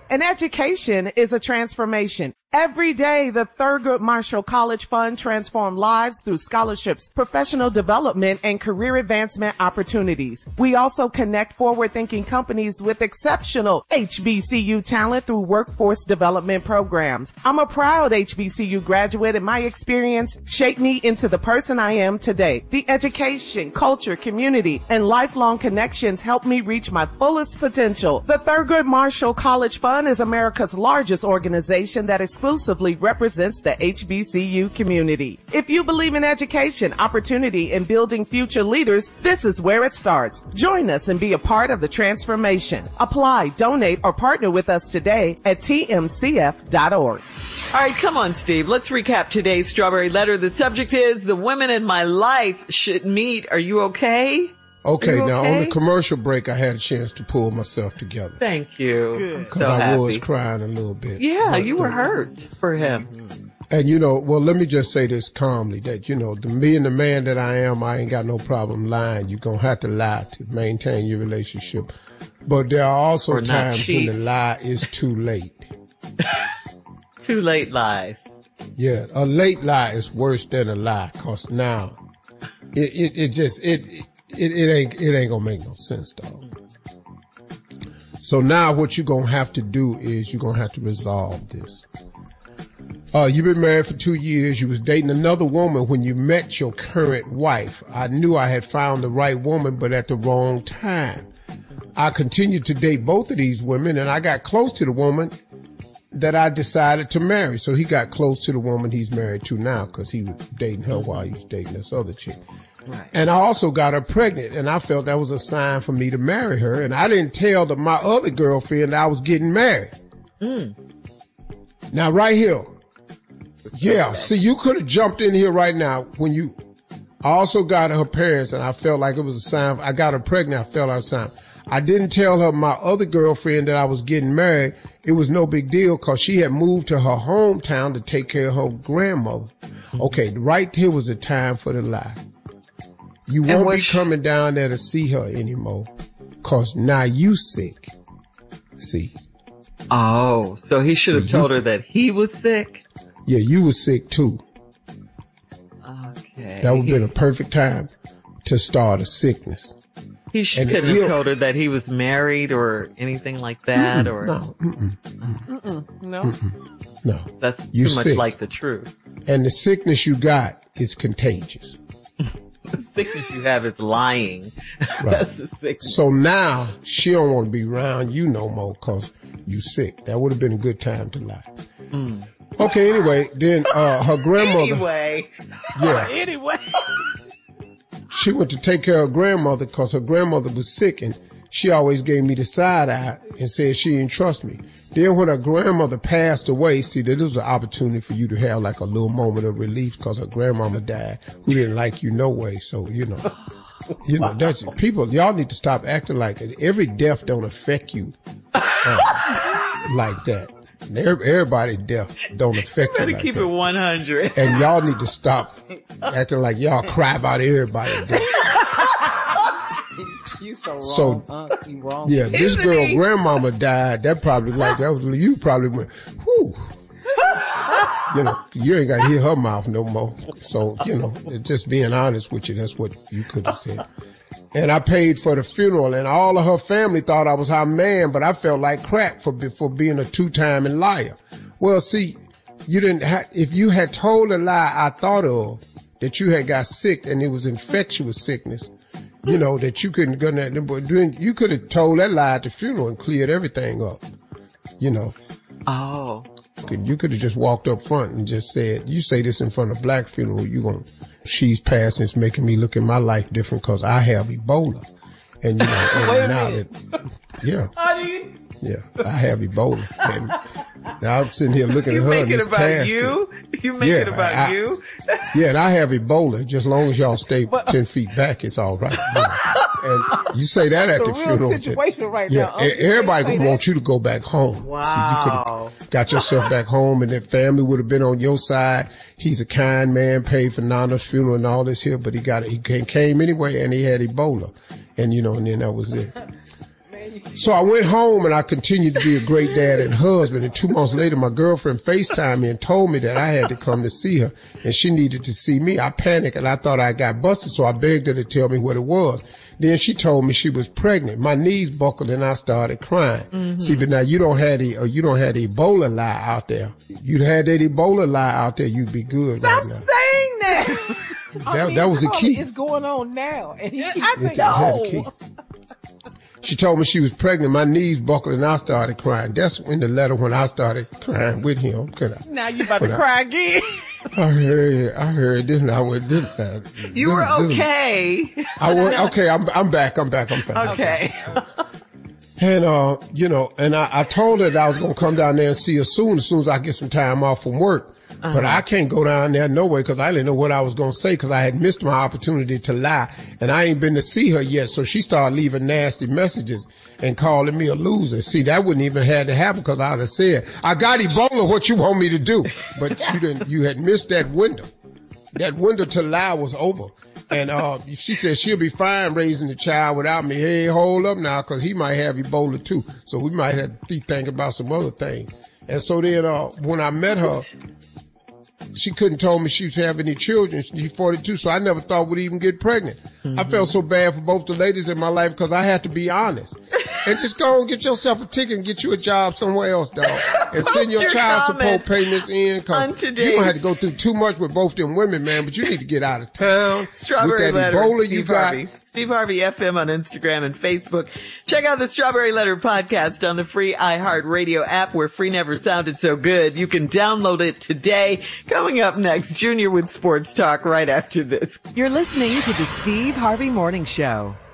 An education is a transformation. Every day, the Thurgood Marshall College Fund transforms lives through scholarships, professional development, and career advancement opportunities. We also connect forward-thinking companies with exceptional HBCU talent through workforce development programs. I'm a proud HBCU graduate, and my experience shaped me into the person I am today. The education, culture, community, and lifelong connections helped me reach my fullest potential. The Thurgood Marshall College Fund is America's largest organization that exclusively represents the HBCU community. If you believe in education, opportunity, and building future leaders, this is where it starts. Join us and be a part of the transformation. Apply, donate, or partner with us today at tmcf.org. All right, come on, Steve. Let's recap today's Strawberry Letter. The subject is the women in my life should meet. Are you okay? Okay, now on the commercial break, I had a chance to pull myself together. Thank you. Because I was crying a little bit. Yeah, you were hurt for him. And, well, let me just say this calmly, that, being the man that I am, I ain't got no problem lying. You're going to have to lie to maintain your relationship. But there are also times when the lie is too late. Too late lies. Yeah, a late lie is worse than a lie, because now it ain't gonna make no sense, dog. So now what you're gonna have to do is you're gonna have to resolve this. You've been married for 2 years. You was dating another woman when you met your current wife. I knew I had found the right woman, but at the wrong time. I continued to date both of these women, and I got close to the woman that I decided to marry. So he got close to the woman he's married to now, because he was dating her while he was dating this other chick. Right. And I also got her pregnant, and I felt that was a sign for me to marry her. And I didn't tell my other girlfriend that I was getting married. Now, right here. Yeah, see, you could have jumped in here right now I also got her parents, and I felt like it was a sign. I got her pregnant. I felt like a sign. I didn't tell her my other girlfriend that I was getting married. It was no big deal, because she had moved to her hometown to take care of her grandmother. Okay, right here was the time for the lie. You won't be coming down there to see her anymore, because now you sick. See? Oh, so he should have told her that he was sick? Yeah, you was sick too. Okay. That would have been a perfect time to start a sickness. He couldn't have told her that he was married or anything like that, or no. That's you too much sick. like the truth. And the sickness you got is contagious. The sickness you have is lying. Right. That's the sickness. So now she don't want to be around you no more, because you sick. That would have been a good time to lie. Okay, anyway, then her grandmother. Anyway. She went to take care of her grandmother because her grandmother was sick, and she always gave me the side eye and said she didn't trust me. Then when her grandmother passed away, see, this was an opportunity for you to have like a little moment of relief, because her grandmama died, who didn't like you no way. So, that's people, y'all need to stop acting like it. Every death don't affect you like that. Everybody death don't affect you like keep that. it 100. And y'all need to stop acting like y'all cry about everybody death. You so wrong. You wrong. Yeah, this girl grandmama died. That probably you probably went, whew. You ain't got to hear her mouth no more. So, just being honest with you, that's what you could have said. And I paid for the funeral, and all of her family thought I was her man, but I felt like crap for being a two-time liar. Well, see, if you had told a lie I thought of, that you had got sick and it was infectious sickness, that you couldn't go there, but you could have told that lie at the funeral and cleared everything up, Oh. You could have just walked up front and just said, you say this in front of black funeral, she's passing, it's making me look at my life different because I have Ebola. And, and now that, yeah. Yeah, I have Ebola. And now I'm sitting here looking at her in this casket. You make it about you? Yeah, and I have Ebola. Just as long as y'all stay 10 feet back, it's all right. And you say that at the funeral. Situation right now. Everybody gonna want you to go back home. Wow. See, you could have got yourself back home, and that family would have been on your side. He's a kind man, paid for Nana's funeral and all this here, but he came anyway, and he had Ebola. And and then that was it. So I went home and I continued to be a great dad and husband. And 2 months later, my girlfriend FaceTimed me and told me that I had to come to see her and she needed to see me. I panicked and I thought I got busted. So I begged her to tell me what it was. Then she told me she was pregnant. My knees buckled and I started crying. Mm-hmm. See, but now you don't have the Ebola lie out there. You'd had that Ebola lie out there, you'd be good. Stop right now. saying that. That was the key. It's going on now. And he keeps I saying, know. She told me she was pregnant. My knees buckled and I started crying. That's in the letter when I started crying with him. Now you about to cry again. I heard this now. You were okay. Okay. I'm back. I'm fine. Okay. And, and I told her that I was going to come down there and see her as soon as I get some time off from work. Uh-huh. But I can't go down there no way because I didn't know what I was going to say because I had missed my opportunity to lie. And I ain't been to see her yet. So she started leaving nasty messages and calling me a loser. See, that wouldn't even had to happen because I'd have said, I got Ebola, what you want me to do? But you had missed that window. That window to lie was over. And, she said she'll be fine raising the child without me. Hey, hold up now because he might have Ebola too. So we might have to be thinking about some other things. And so then, when I met her, she couldn't tell me she was having any children. She's 42, so I never thought we'd even get pregnant. Mm-hmm. I felt so bad for both the ladies in my life because I had to be honest. And just go and get yourself a ticket and get you a job somewhere else, dog. And send your child support payments in because you're going to have to go through too much with both them women, man. But you need to get out of town. Strawberry with that Letter, Ebola Steve you got. Harvey. Steve Harvey FM on Instagram and Facebook. Check out the Strawberry Letter podcast on the free iHeartRadio app where free never sounded so good. You can download it today. Coming up next, Junior with Sports Talk right after this. You're listening to the Steve Harvey Morning Show.